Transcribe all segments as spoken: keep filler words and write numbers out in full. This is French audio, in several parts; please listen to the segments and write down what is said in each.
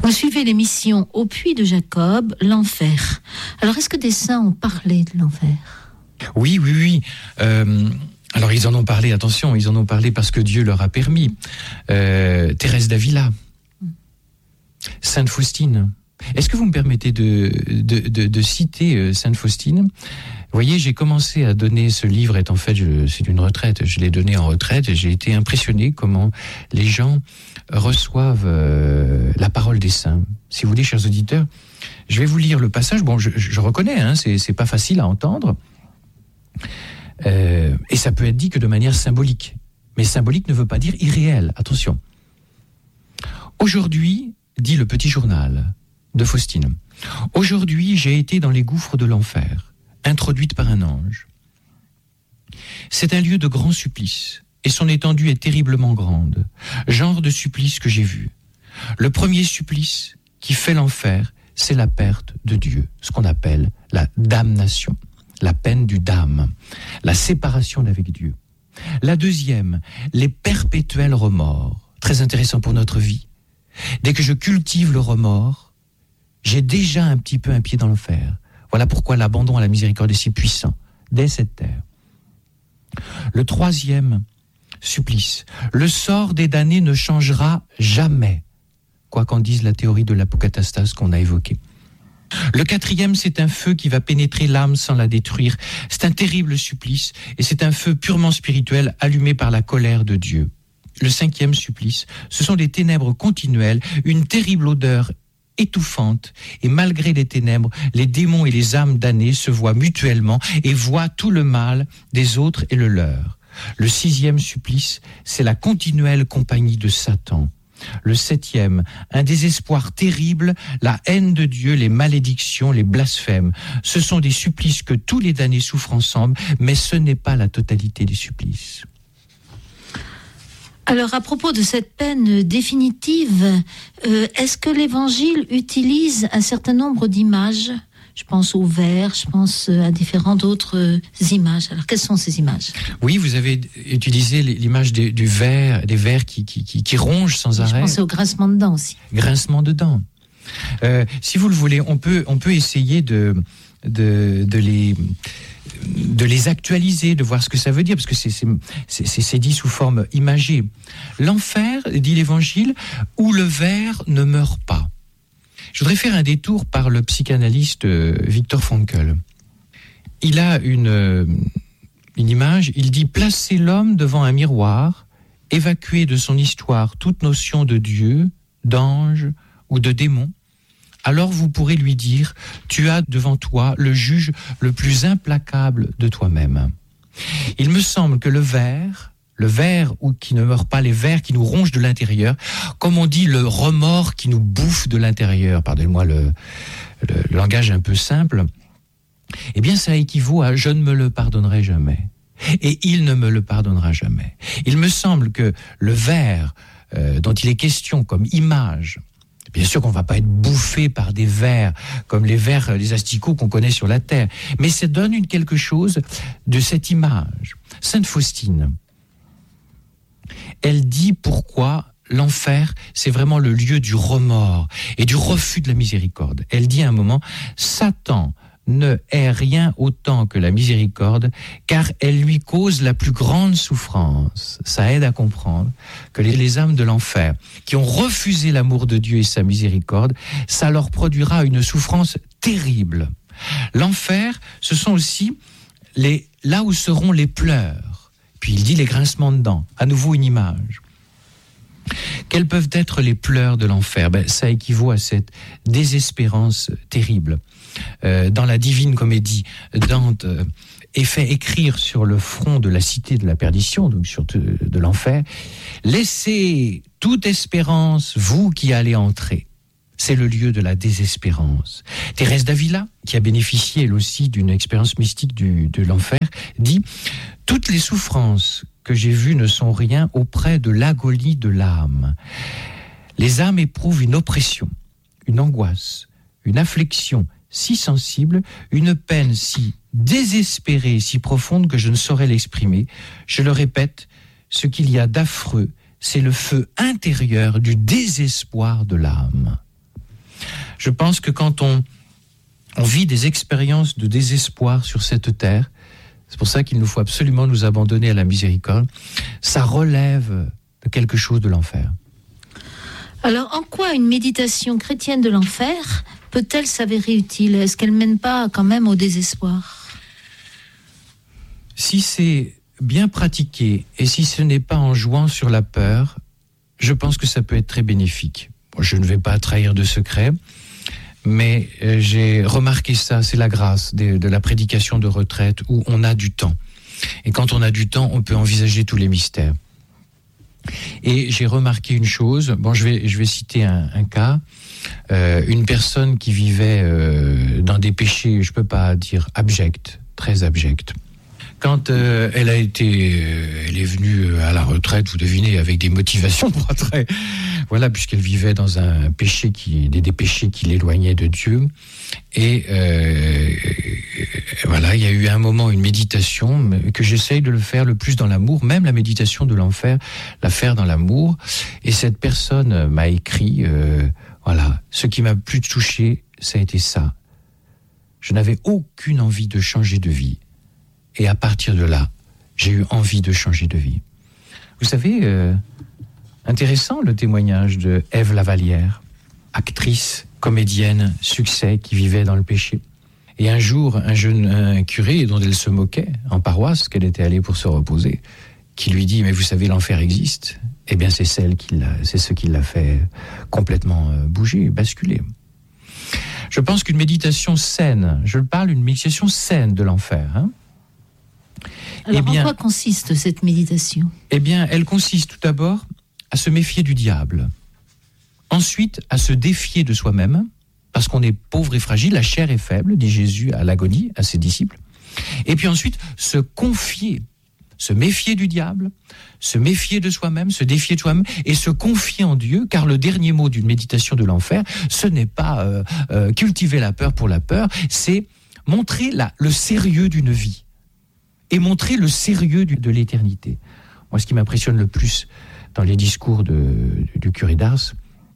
Vous suivez l'émission Au Puits de Jacob, l'enfer. Alors, est-ce que des saints ont parlé de l'enfer ? Oui, oui, oui. Euh, alors, ils en ont parlé, attention, ils en ont parlé parce que Dieu leur a permis. Euh, Thérèse d'Avila, Sainte Faustine. Est-ce que vous me permettez de, de, de, de citer euh, Sainte Faustine ? Vous voyez, j'ai commencé à donner ce livre, et en fait, je, c'est une retraite, je l'ai donné en retraite, et j'ai été impressionné comment les gens reçoivent euh, la parole des saints. Si vous voulez, chers auditeurs, je vais vous lire le passage. Bon, je, je reconnais, hein, c'est, c'est pas facile à entendre, euh, et ça peut être dit que de manière symbolique. Mais symbolique ne veut pas dire irréel, attention. Aujourd'hui, dit le petit journal de Faustine, aujourd'hui, j'ai été dans les gouffres de l'enfer, introduite par un ange. C'est un lieu de grand supplice, et son étendue est terriblement grande, genre de supplice que j'ai vu. Le premier supplice qui fait l'enfer, c'est la perte de Dieu, ce qu'on appelle la damnation, la peine du dam, la séparation d'avec Dieu. La deuxième, les perpétuels remords, très intéressant pour notre vie. Dès que je cultive le remords, j'ai déjà un petit peu un pied dans l'enfer. Voilà pourquoi l'abandon à la miséricorde est si puissant, dès cette terre. Le troisième supplice, le sort des damnés ne changera jamais, quoi qu'en dise la théorie de l'apocatastase qu'on a évoquée. Le quatrième, c'est un feu qui va pénétrer l'âme sans la détruire. C'est un terrible supplice, et c'est un feu purement spirituel allumé par la colère de Dieu. Le cinquième supplice, ce sont des ténèbres continuelles, une terrible odeur étouffante, et malgré les ténèbres, les démons et les âmes damnées se voient mutuellement et voient tout le mal des autres et le leur. Le sixième supplice, c'est la continuelle compagnie de Satan. Le septième, un désespoir terrible, la haine de Dieu, les malédictions, les blasphèmes. Ce sont des supplices que tous les damnés souffrent ensemble, mais ce n'est pas la totalité des supplices. Alors, à propos de cette peine définitive, euh, est-ce que l'Évangile utilise un certain nombre d'images ? Je pense au ver, je pense à différentes autres images. Alors, quelles sont ces images ? Oui, vous avez utilisé l'image des, du ver, des vers qui, qui, qui, qui rongent sans arrêt. Je pensais au grincement de dents aussi. Grincement de dents. Euh, si vous le voulez, on peut, on peut essayer de, de, de les... de les actualiser, de voir ce que ça veut dire, parce que c'est, c'est, c'est, c'est dit sous forme imagée. L'enfer, dit l'Évangile, où le ver ne meurt pas. Je voudrais faire un détour par le psychanalyste Viktor Frankl. Il a une, une image, il dit « Placez l'homme devant un miroir, évacuer de son histoire toute notion de Dieu, d'ange ou de démon, alors vous pourrez lui dire, tu as devant toi le juge le plus implacable de toi-même. Il me semble que le ver, le ver ou qui ne meurt pas, les vers qui nous rongent de l'intérieur, comme on dit le remords qui nous bouffe de l'intérieur, pardonnez-moi le, le, le langage un peu simple, eh bien ça équivaut à je ne me le pardonnerai jamais. Et il ne me le pardonnera jamais. Il me semble que le ver euh, dont il est question comme image, bien sûr qu'on ne va pas être bouffé par des vers comme les vers, les asticots qu'on connaît sur la terre, mais ça donne une quelque chose de cette image. Sainte Faustine, elle dit pourquoi l'enfer, c'est vraiment le lieu du remords et du refus de la miséricorde. Elle dit à un moment, Satan ne hait rien autant que la miséricorde, car elle lui cause la plus grande souffrance. Ça aide à comprendre que les, les âmes de l'enfer, qui ont refusé l'amour de Dieu et sa miséricorde, ça leur produira une souffrance terrible. L'enfer, ce sont aussi les, là où seront les pleurs. Puis il dit les grincements de dents, à nouveau une image. Quels peuvent être les pleurs de l'enfer ? Ben, ça équivaut à cette désespérance terrible. Euh, dans la Divine Comédie, Dante euh, est fait écrire sur le front de la cité de la perdition, donc sur de, de l'enfer, « Laissez toute espérance, vous qui allez entrer ». C'est le lieu de la désespérance. Thérèse d'Avila, qui a bénéficié elle aussi d'une expérience mystique du, de l'enfer, dit « Toutes les souffrances que j'ai vues ne sont rien auprès de l'agonie de l'âme. Les âmes éprouvent une oppression, une angoisse, une affliction si sensible, une peine si désespérée, si profonde que je ne saurais l'exprimer. Je le répète, ce qu'il y a d'affreux, c'est le feu intérieur du désespoir de l'âme. » Je pense que quand on, on vit des expériences de désespoir sur cette terre, c'est pour ça qu'il nous faut absolument nous abandonner à la miséricorde, ça relève de quelque chose de l'enfer. Alors, en quoi une méditation chrétienne de l'enfer peut-elle s'avérer utile ? Est-ce qu'elle ne mène pas quand même au désespoir ? Si c'est bien pratiqué et si ce n'est pas en jouant sur la peur, je pense que ça peut être très bénéfique. Je ne vais pas trahir de secret, mais j'ai remarqué ça, c'est la grâce de, de la prédication de retraite où on a du temps. Et quand on a du temps, on peut envisager tous les mystères. Et j'ai remarqué une chose, bon, je vais, je vais citer un, un cas, euh, une personne qui vivait euh, dans des péchés, je ne peux pas dire abjects, très abjects. Quand euh, elle a été, euh, elle est venue à la retraite, vous devinez, avec des motivations pas très, voilà, puisqu'elle vivait dans un péché qui, des, des péchés qui l'éloignaient de Dieu. Et euh, voilà, il y a eu un moment, une méditation que j'essaye de le faire le plus dans l'amour, même la méditation de l'enfer, la faire dans l'amour. Et cette personne m'a écrit, euh, voilà, ce qui m'a plus touché, ça a été ça. Je n'avais aucune envie de changer de vie. Et à partir de là, j'ai eu envie de changer de vie. Vous savez, euh, intéressant le témoignage de Ève Lavallière, actrice, comédienne, succès, qui vivait dans le péché. Et un jour, un jeune un curé dont elle se moquait, en paroisse, qu'elle était allée pour se reposer, qui lui dit « Mais vous savez, l'enfer existe ?» Eh bien, c'est, celle qui l'a, c'est ce qui l'a fait complètement bouger, basculer. Je pense qu'une méditation saine, je parle d'une méditation saine de l'enfer, hein. Alors, eh bien, en quoi consiste cette méditation ? Eh bien, elle consiste tout d'abord à se méfier du diable. Ensuite, à se défier de soi-même, parce qu'on est pauvre et fragile, la chair est faible, dit Jésus à l'agonie, à ses disciples. Et puis ensuite, se confier, se méfier du diable, se méfier de soi-même, se défier de soi-même, et se confier en Dieu, car le dernier mot d'une méditation de l'enfer, ce n'est pas euh, euh, cultiver la peur pour la peur, c'est montrer la, le sérieux d'une vie. Et montrer le sérieux du, de l'éternité. Moi, ce qui m'impressionne le plus dans les discours de, du curé d'Ars,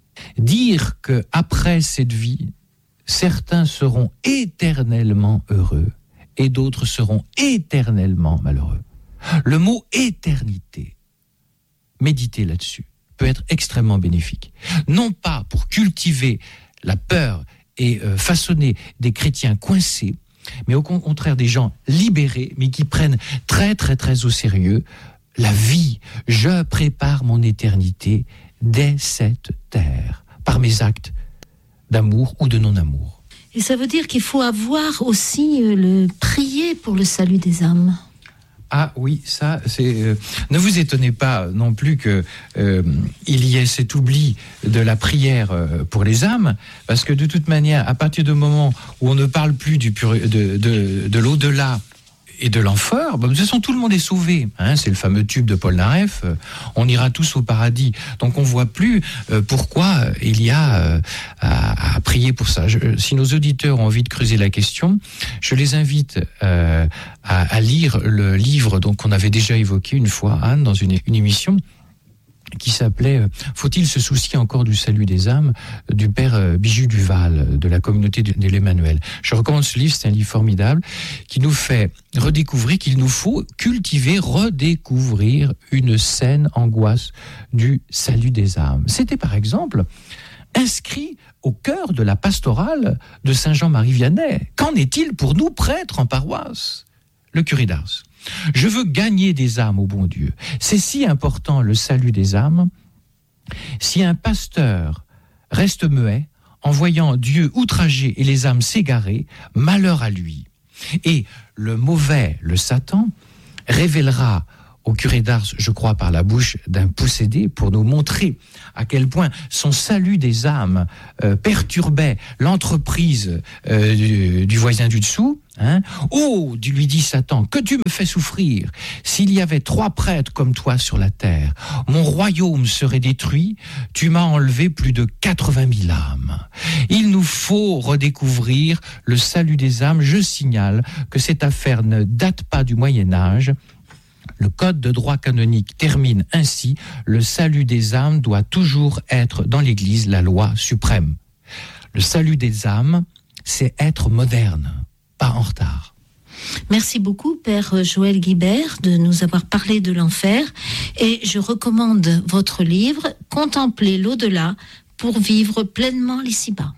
dire qu'après cette vie, certains seront éternellement heureux et d'autres seront éternellement malheureux. Le mot éternité, méditer là-dessus, peut être extrêmement bénéfique. Non pas pour cultiver la peur et euh, façonner des chrétiens coincés, mais au contraire des gens libérés, mais qui prennent très très très au sérieux la vie. Je prépare mon éternité dès cette terre, par mes actes d'amour ou de non-amour. Et ça veut dire qu'il faut avoir aussi euh, le prier pour le salut des âmes. Ah oui, ça, c'est. Euh, ne vous étonnez pas non plus que euh, il y ait cet oubli de la prière euh, pour les âmes, parce que de toute manière, à partir du moment où on ne parle plus du pur, de, de, de l'au-delà et de l'enfer, bah, de toute façon, tout le monde est sauvé. Hein, c'est le fameux tube de Paul Naref. Euh, on ira tous au paradis. Donc, on voit plus euh, pourquoi il y a euh, à, à prier pour ça. Je, si nos auditeurs ont envie de creuser la question, je les invite euh, à, à lire le livre donc qu'on avait déjà évoqué une fois, Anne, dans une, une émission qui s'appelait « Faut-il se soucier encore du salut des âmes ?» du père Bijou Duval, de la communauté de l'Emmanuel. Je recommande ce livre, c'est un livre formidable, qui nous fait redécouvrir qu'il nous faut cultiver, redécouvrir une saine angoisse du salut des âmes. C'était par exemple inscrit au cœur de la pastorale de Saint Jean-Marie Vianney. Qu'en est-il pour nous prêtres en paroisse ? Le curé d'Ars. Je veux gagner des âmes au bon Dieu. C'est si important le salut des âmes. Si un pasteur reste muet en voyant Dieu outragé et les âmes s'égarer, malheur à lui. Et le mauvais, le Satan, révélera au curé d'Ars, je crois, par la bouche d'un possédé, pour nous montrer à quel point son salut des âmes euh, perturbait l'entreprise euh, du, du voisin du dessous. Hein. Oh, lui dit Satan, que tu me fais souffrir. S'il y avait trois prêtres comme toi sur la terre, mon royaume serait détruit. Tu m'as enlevé plus de quatre-vingt mille âmes. Il nous faut redécouvrir le salut des âmes. Je signale que cette affaire ne date pas du Moyen-Âge. Le code de droit canonique termine ainsi: le salut des âmes doit toujours être dans l'Église la loi suprême. Le salut des âmes, c'est être moderne, pas en retard. Merci beaucoup, Père Joël Guibert, de nous avoir parlé de l'enfer. Et je recommande votre livre, Contempler l'au-delà pour vivre pleinement l'ici-bas.